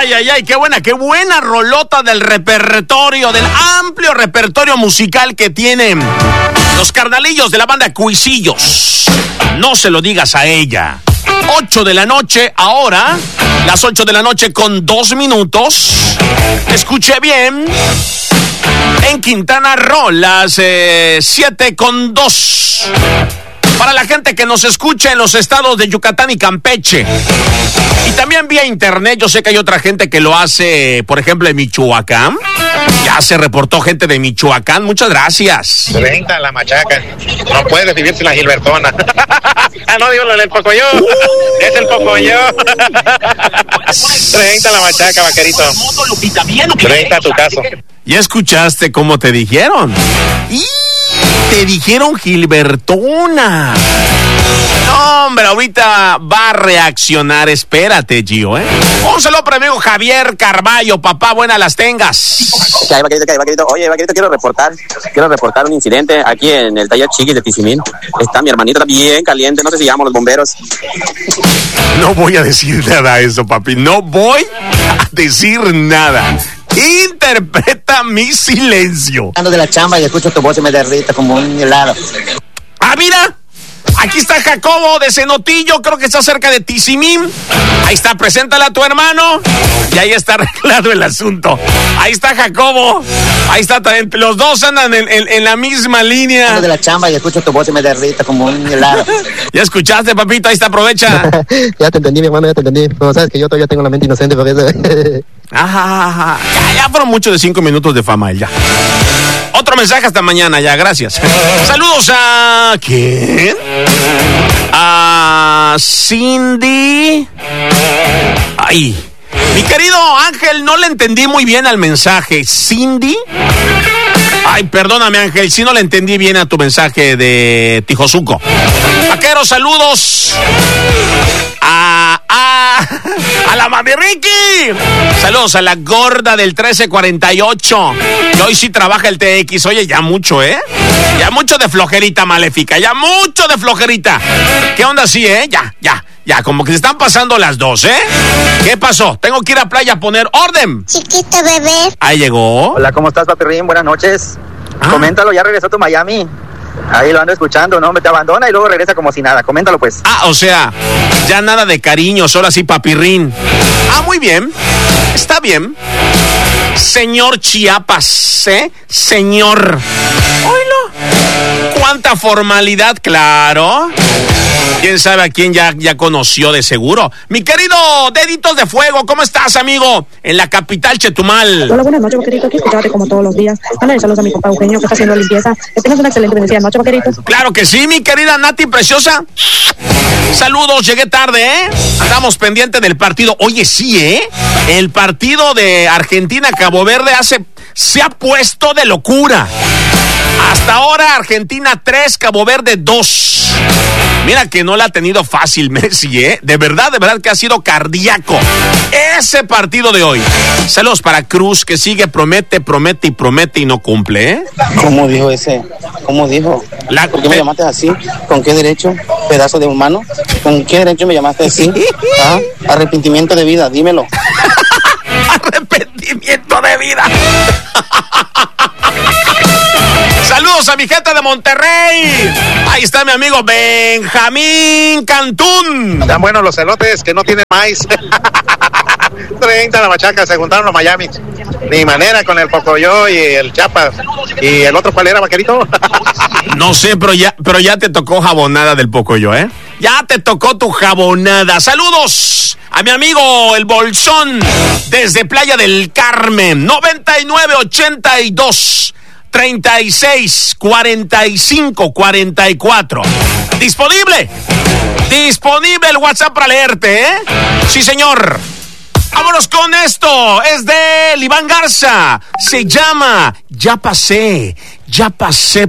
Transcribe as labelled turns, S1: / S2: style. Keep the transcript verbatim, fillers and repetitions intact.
S1: Ay, ay, ay, qué buena, qué buena rolota del repertorio, del amplio repertorio musical que tienen los carnalillos de la banda Cuisillos. No se lo digas a ella. Ocho de la noche, ahora, las ocho de la noche con dos minutos. Escuche bien. En Quintana Roo, las eh, siete con dos. Para la gente que nos escucha en los estados de Yucatán y Campeche. Y también vía internet, yo sé que hay otra gente que lo hace, por ejemplo, en Michoacán. Ya se reportó gente de Michoacán, muchas gracias.
S2: treinta la machaca, no puede recibirse la Gilbertona. Ah, no, digo lo del Pocoyo, uh. Es el Pocoyo. treinta la machaca, vaquerito. treinta tu caso.
S1: ¿Ya escuchaste cómo te dijeron? ¡Y! Te dijeron Gilbertona. No, hombre, ahorita va a reaccionar. Espérate, Gio, ¿eh? Un saludo para mi amigo Javier Carballo. Papá, buenas las tengas.
S3: ¿Qué hay, vaquerito? ¿Qué hay, vaquerito? Oye, vaquerito, quiero reportar, quiero reportar un incidente aquí en el taller Chiquis de Tizimín. Está mi hermanito, está bien caliente, no sé si llamamos los bomberos.
S1: No voy a decir nada a eso, papi. No voy a decir nada. Interpreta mi silencio.
S3: Ando de la chamba y escucho tu voz y me derrita como un helado.
S1: Ah, mira, aquí está Jacobo de Cenotillo, creo que está cerca de Tizimín. Ahí está, preséntala a tu hermano. Y ahí está arreglado el asunto. Ahí está Jacobo. Ahí está también. Los dos andan en, en, en la misma línea.
S3: Ando de la chamba y escucho tu voz y me derrita como un helado.
S1: ¿Ya escuchaste, papito? Ahí está, aprovecha.
S3: Ya te entendí, mi hermano, ya te entendí. Pero sabes que yo todavía tengo la mente inocente por eso.
S1: Ajá, ajá. Ya, ya fueron muchos de cinco minutos de fama, ya. Otro mensaje hasta mañana, ya, gracias. Saludos a... ¿quién? A Cindy. Ay, mi querido Ángel, no le entendí muy bien al mensaje. ¿Cindy? Ay, perdóname, Ángel, si no le entendí bien a tu mensaje de Tijosuco. Vaqueros, saludos a, a, a la mami Ricky. Saludos a la gorda del trece cuarenta y ocho. Que hoy sí trabaja el T X. Oye, ya mucho, ¿eh? Ya mucho de flojerita maléfica. Ya mucho de flojerita. ¿Qué onda así, eh? Ya, ya. Ya, como que se están pasando las dos, ¿eh? ¿Qué pasó? Tengo que ir a playa a poner orden.
S4: Chiquito bebé.
S1: Ahí llegó.
S3: Hola, ¿cómo estás, papirrín? Buenas noches.
S1: Ah.
S3: Coméntalo, ya regresó tu Miami. Ahí lo ando escuchando, ¿no? Me te abandona y luego regresa como si nada. Coméntalo, pues.
S1: Ah, o sea, ya nada de cariño, solo así papirrín. Ah, muy bien. Está bien. Señor Chiapas, ¿eh? Señor. Oílo. ¿Cuánta formalidad? Claro. ¿Quién sabe a quién ya, ya conoció de seguro? Mi querido Deditos de Fuego, ¿cómo estás, amigo? En la capital Chetumal.
S5: Hola, buenas noches, vaquerito. Aquí escuchándote como todos los días. Mándale saludos a mi papá Eugenio, que está haciendo limpieza. Que tengas una excelente bendecida noche, vaquerito.
S1: Claro que sí, mi querida Nati Preciosa. Saludos, llegué tarde, ¿eh? Andamos pendientes del partido. Oye, sí, ¿eh? El partido de Argentina-Cabo Verde hace, se ha puesto de locura. Hasta ahora, Argentina tres, Cabo Verde dos. Mira que no la ha tenido fácil Messi, ¿eh? De verdad, de verdad que ha sido cardíaco ese partido de hoy. Saludos para Cruz, que sigue, promete, promete y promete y no cumple, ¿eh?
S3: ¿Cómo dijo ese? ¿Cómo dijo?
S1: La...
S3: ¿Por qué me llamaste así? ¿Con qué derecho? ¿Pedazo de humano? ¿Con qué derecho me llamaste así? ¿Ah? Arrepentimiento de vida, dímelo.
S1: Arrepentimiento de vida. Saludos a mi gente de Monterrey. Ahí está mi amigo Benjamín Cantún.
S2: Están buenos los elotes que no tienen maíz. treinta la machaca, se juntaron los Miami. Ni manera con el Pocoyo y el Chiapas. ¿Y el otro cuál era, vaquerito?
S1: No sé, pero ya, pero ya te tocó jabonada del Pocoyo, ¿eh? Ya te tocó tu jabonada. Saludos a mi amigo el Bolsón desde Playa del Carmen. noventa y nueve ochenta y dos treinta y seis cuarenta y cinco cuarenta y cuatro. Disponible. Disponible el WhatsApp para leerte, ¿eh? Sí, señor. Vámonos con esto. Es de Iván Garza. Se llama Ya pasé. Ya pasé